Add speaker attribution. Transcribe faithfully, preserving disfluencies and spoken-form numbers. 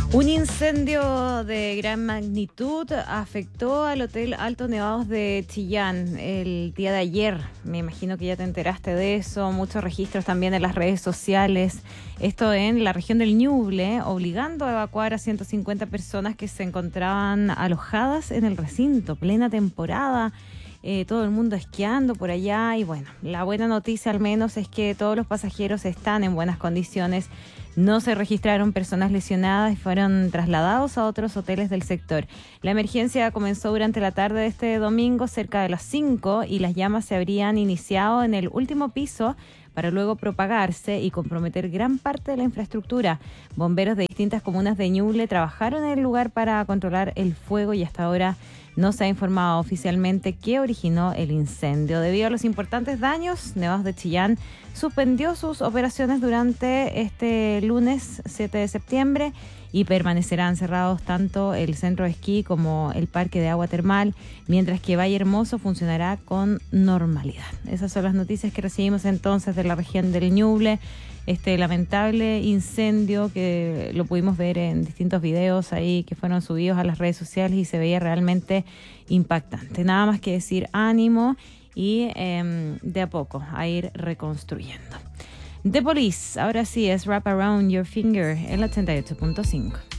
Speaker 1: Un incendio de gran magnitud afectó al Hotel Altos Nevados de Chillán el día de ayer. Me imagino que ya te enteraste de eso. Muchos registros también en las redes sociales. Esto en la región del Ñuble, obligando a evacuar a ciento cincuenta personas que se encontraban alojadas en el recinto, plena temporada. Eh, todo el mundo esquiando por allá y bueno, la buena noticia al menos es que todos los pasajeros están en buenas condiciones. No se registraron personas lesionadas y fueron trasladados a otros hoteles del sector. La emergencia comenzó durante la tarde de este domingo cerca de las cinco y las llamas se habrían iniciado en el último piso para luego propagarse y comprometer gran parte de la infraestructura. Bomberos de distintas comunas de Ñuble trabajaron en el lugar para controlar el fuego y hasta ahora no se ha informado oficialmente qué originó el incendio. Debido a los importantes daños, Nevados de Chillán suspendió sus operaciones durante este lunes siete de septiembre y permanecerán cerrados tanto el centro de esquí como el parque de agua termal, mientras que Valle Hermoso funcionará con normalidad. Esas son las noticias que recibimos entonces de la región del Ñuble. Este lamentable incendio que lo pudimos ver en distintos videos ahí que fueron subidos a las redes sociales y se veía realmente impactante. Nada más que decir ánimo y eh, de a poco a ir reconstruyendo. The Police, ahora sí es Wrap Around Your Finger en la ochenta y ocho punto cinco.